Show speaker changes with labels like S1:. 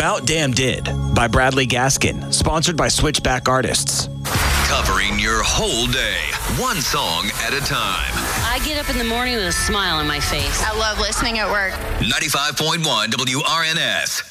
S1: About Damn Did by Bradley Gaskin, sponsored by Switchback Artists.
S2: Covering your whole day, one song at a time.
S3: I get up in the morning with a smile on my face.
S4: I love listening at work.
S2: 95.1 WRNS.